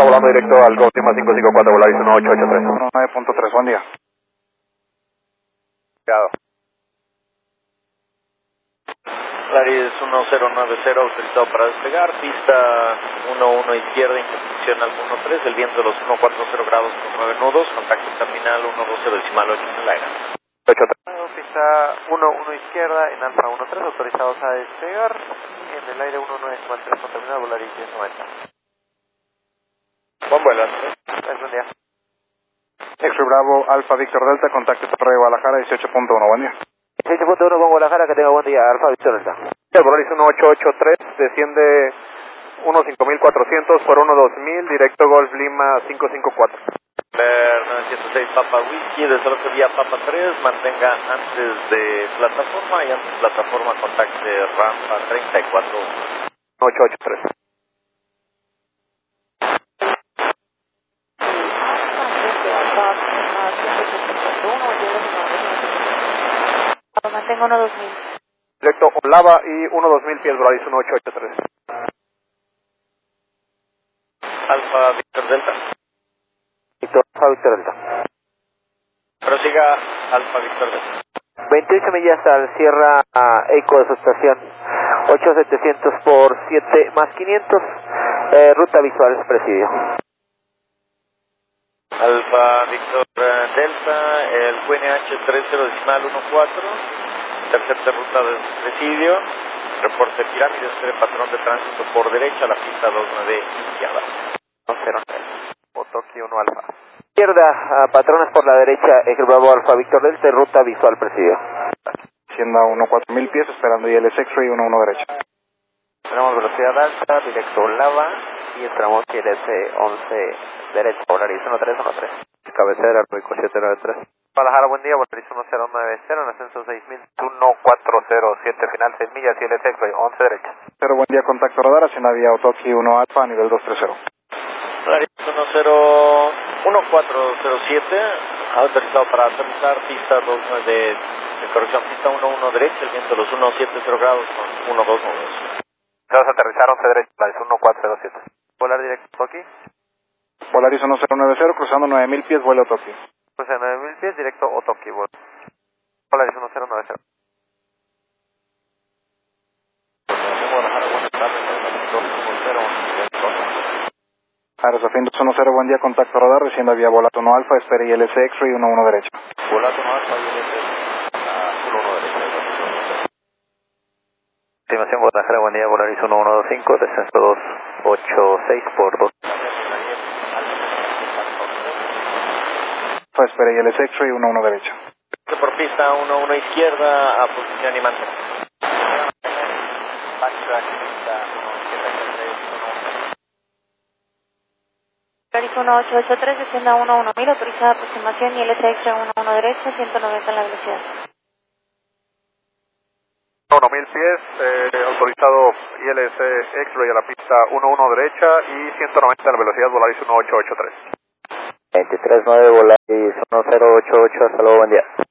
volando directo al Costima 554, Volaris 1883. 9.3, buen día. Cuidado. Volaris 1090, autorizado para despegar, pista 11 izquierda, intercepción al 13, el viento de los 140 grados con 9 nudos, contacto terminal 112 decimal 8 en el aire. 83. Pista 11 izquierda en alfa 13, autorizados a despegar, en el aire 19 decimal 3 con terminal, Volaris 1090. Buen vuelo. Buen día. X-Ray Bravo, Alfa Víctor Delta, contacto Torre de Guadalajara, 18.1, buen día. 18.1 con Guadalajara, que tenga buen día, Alfa Víctor Delta. El Volaris 1883 desciende 15400 por 12000, directo Golf Lima 554. 906 Papa Whisky, desalojo vía Papa 3, mantenga antes de plataforma y antes de plataforma contacte rampa 34. 1883. Mantengo 12000. Directo Olava y 12000 pies, Volaris 1883. Alfa Víctor Delta. Alfa Víctor Delta. Prosiga Alfa Víctor Delta. 28 millas al Sierra Eco de su estación. 8700 por 7 más 500. Ruta visual, presidio. Alfa Víctor Delta, el QNH 30.14, intercepta ruta de presidio, reporte pirámides, patrón de tránsito por derecha, la pista 29 izquierda. 09. Otoki 1 Alfa. Izquierda, patrones por la derecha, Eje Bravo Alfa Víctor Delta, ruta visual, presidio. Hacienda 14000 pies, esperando ILS X-Ray 11 derecha. Tenemos velocidad alta, directo Lava y entramos ILS 11 derecha, Volaris 1313. Cabecera, Ruico 793. Guadalajara, buen día, Volaris 1090, en ascenso 614007, final 6 millas, ILS X-Ray 11 derecha. Pero buen día, contacto radar, Hacienda vía Otoki 1 Alfa, nivel 230. Volaris 1407, autorizado para aterrizar, pista 29 de corrección, pista 11 derecha, el viento de los 170 grados con 12 nudos. Vamos a aterrizar 11 derecha, Volaris 1407. Volar directo aquí. Volaris 1090, cruzando 9000 pies, vuelo Otoki. Pues a 9000 pies, directo Otoki, Volaris 1090. Aerosafin 210, buen día, contacto radar, Hacienda vía Volato 1 Alfa, espera ILS X-Ray 11 derecha. Volato 1 Alfa, ILS 11 derecha. Estimación Guadalajara, buen día, Volaris 1125, descenso 286 por 2. Alfa, espera ILS X-Ray 11 derecha. Por pista 11 izquierda, a posición y mantén. Backtrack, pista Volaris 1883, descienda 11000, autorizada aproximación y LS extra 11 derecha, 190 en la velocidad. 1000 pies, autorizado ILS X-Ray a la pista 11 derecha y 190 en la velocidad, Volaris 1883. 239, Volaris 1088, hasta luego, buen día.